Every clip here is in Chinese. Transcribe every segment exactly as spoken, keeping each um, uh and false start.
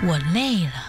我累了。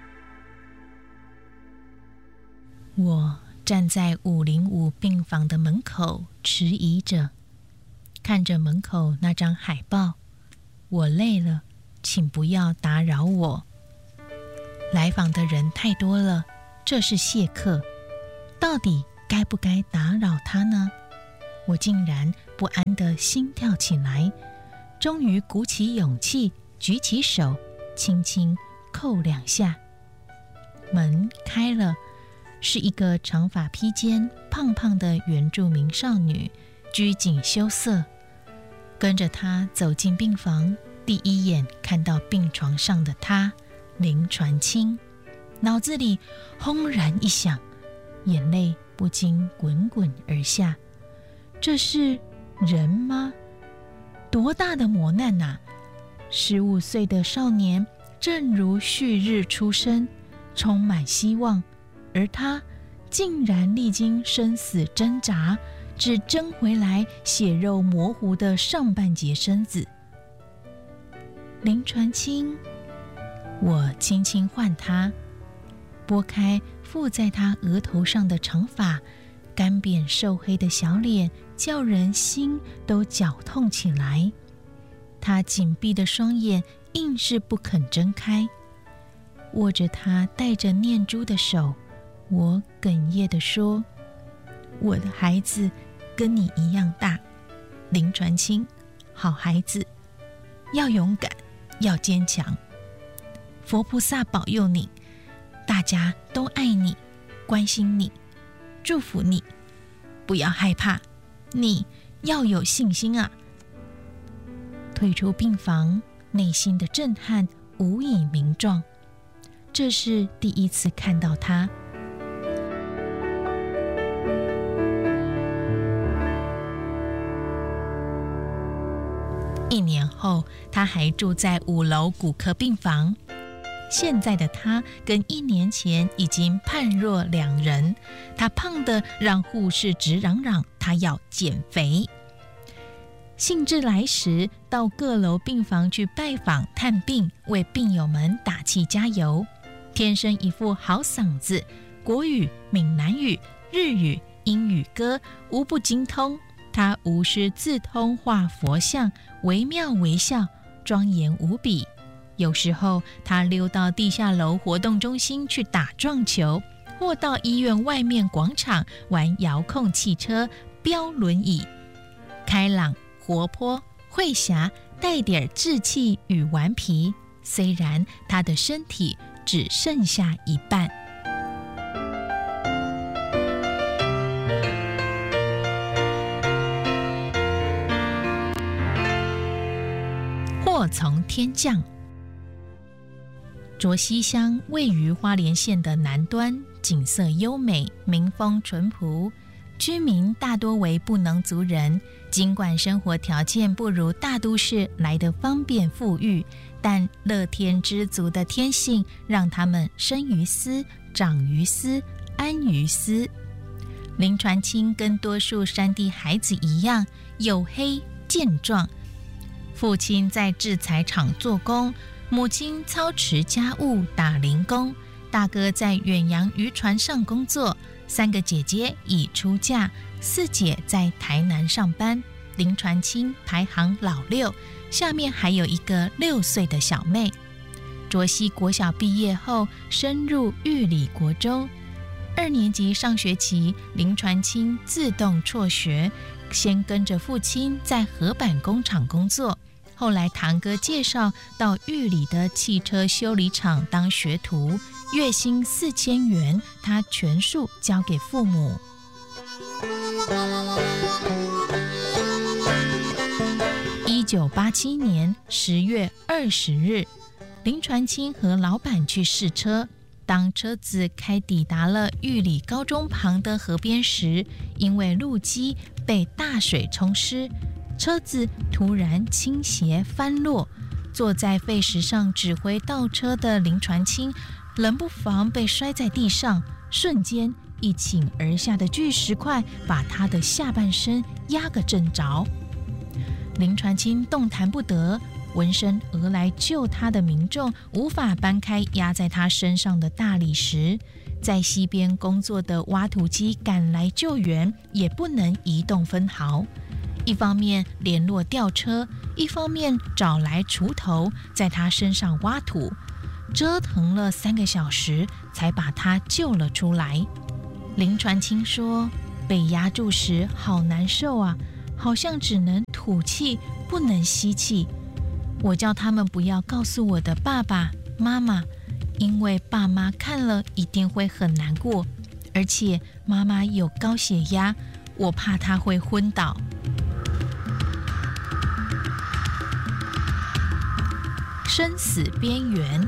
我站在五零五病房的门口迟疑着，看着门口那张海报，我累了，请不要打扰我。来访的人太多了，这是谢客，到底该不该打扰他呢？我竟然不安地心跳起来，终于鼓起勇气，举起手，轻轻扣两下，门开了，是一个长发披肩、胖胖的原住民少女，拘谨羞涩。跟着她走进病房，第一眼看到病床上的她，林传清，脑子里轰然一响，眼泪不禁滚滚而下。这是人吗？多大的磨难啊！十五岁的少年正如旭日初升，充满希望，而他竟然历经生死挣扎，只争回来血肉模糊的上半截身子。林传清，我轻轻唤他，拨开附在他额头上的长发，干扁瘦黑的小脸叫人心都绞痛起来。他紧闭的双眼硬是不肯睁开，握着他带着念珠的手，我哽咽地说：我的孩子跟你一样大，林传清，好孩子，要勇敢，要坚强。佛菩萨保佑你，大家都爱你，关心你，祝福你，不要害怕，你要有信心啊！退出病房，内心的震撼无以名状。这是第一次看到他。一年后，他还住在五楼骨科病房。现在的他跟一年前已经判若两人，他胖得让护士直嚷嚷他要减肥。兴致来时，到各楼病房去拜访探病，为病友们打气加油。天生一副好嗓子，国语、闽南语、日语、英语歌无不精通。他无师自通画佛像，惟妙惟肖，庄严无比。有时候他溜到地下楼活动中心去打撞球，或到医院外面广场玩遥控汽车、飙轮椅。开朗、活泼、慧侠，带点稚气与顽皮。虽然他的身体只剩下一半。祸从天降。卓溪乡位于花莲县的南端，景色优美，民风淳朴，居民大多为不能族人。尽管生活条件不如大都市来得方便富裕，但乐天知足的天性让他们生于斯，长于斯，安于斯。林传清跟多数山地孩子一样，黝黑健壮，父亲在制材厂做工，母亲操持家务打零工，大哥在远洋渔船上工作，三个姐姐已出嫁，四姐在台南上班。林传清排行老六，下面还有一个六岁的小妹。卓溪国小毕业后，升入玉里国中。二年级上学期，林传清自动辍学，先跟着父亲在河板工厂工作。后来堂哥介绍到玉里的汽车修理厂当学徒，月薪四千元，他全数交给父母。一九八七年十月二十日，林传清和老板去试车。当车子开抵达了玉里高中旁的河边时，因为路基被大水冲湿，车子突然倾斜翻落。坐在废石上指挥倒车的林传清，冷不防被摔在地上，瞬间一倾而下的巨石块把他的下半身压个正着。林传清动弹不得， 闻声而来救他的民众无法搬开压在他身上的大理石，在溪边工作的挖土机赶来救援，也不能移动分毫。一方面联络吊车，一方面找来锄头，在他身上挖土，折腾了三个小时，才把他救了出来。林传清说，被压住时好难受啊，好像只能吐气，不能吸气。我叫他们不要告诉我的爸爸妈妈，因为爸妈看了一定会很难过，而且妈妈有高血压，我怕她会昏倒。生死边缘，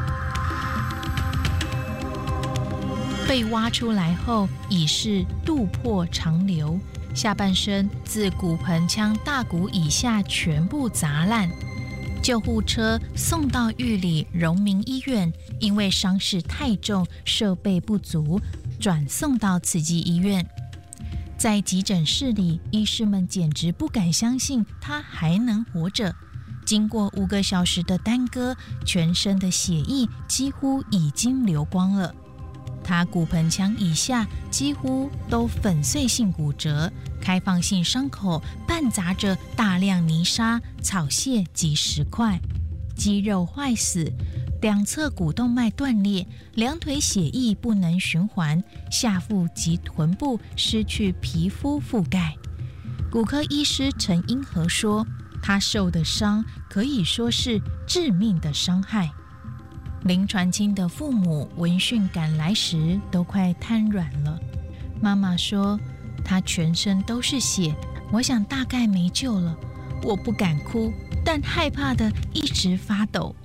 被挖出来后已是肚破肠流，下半身自骨盆腔大骨以下全部砸烂。救护车送到玉里荣民医院，因为伤势太重，设备不足，转送到慈济医院。在急诊室里，医师们简直不敢相信他还能活着。经过五个小时的耽搁，全身的血液几乎已经流光了。他骨盆腔以下几乎都粉碎性骨折，开放性伤口伴杂着大量泥沙、草屑及石块，肌肉坏死，两侧股动脉断裂，两腿血液不能循环，下腹及臀部失去皮肤覆盖。骨科医师陈英和说，他受的伤可以说是致命的伤害。林传清的父母闻讯赶来时都快瘫软了。妈妈说，他全身都是血，我想大概没救了。我不敢哭，但害怕的一直发抖。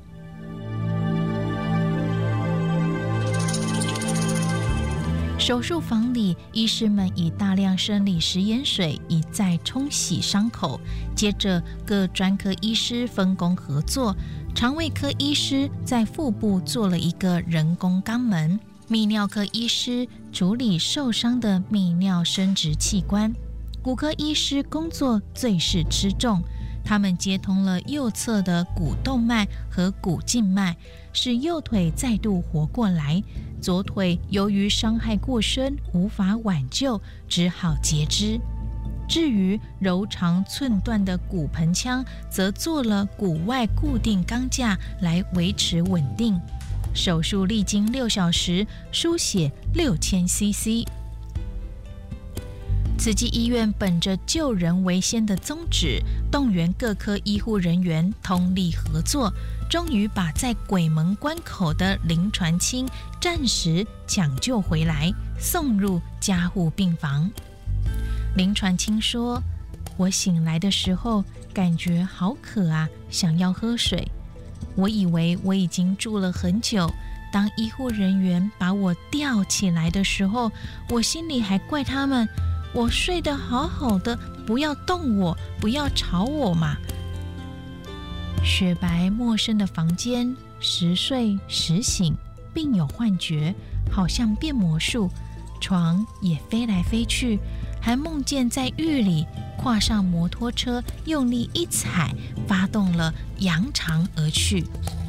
手术房里，医师们以大量生理食盐水一再冲洗伤口，接着各专科医师分工合作，肠胃科医师在腹部做了一个人工肛门，泌尿科医师处理受伤的泌尿生殖器官，骨科医师工作最是吃重，他们接通了右侧的股动脉和股静脉，使右腿再度活过来。左腿由于伤害过深，无法挽救，只好截肢。至于柔肠寸断的骨盆腔，则做了骨外固定钢架来维持稳定。手术历经六小时，输血六千 C C。慈济医院本着救人为先的宗旨，动员各科医护人员通力合作，终于把在鬼门关口的林传清暂时抢救回来，送入加护病房。林传清说，我醒来的时候感觉好渴啊，想要喝水。我以为我已经住了很久，当医护人员把我吊起来的时候，我心里还怪他们，我睡得好好的，不要动我，不要吵我嘛。雪白陌生的房间，时睡时醒，并有幻觉，好像变魔术，床也飞来飞去，还梦见在狱里跨上摩托车，用力一踩，发动了扬长而去。